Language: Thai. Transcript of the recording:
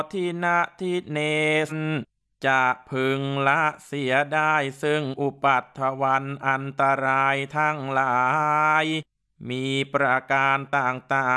ทินาทิเนสจะพึงละเสียได้ซึ่งอุปัฏฐวันอันตรายทั้งหลายมีประการต่าง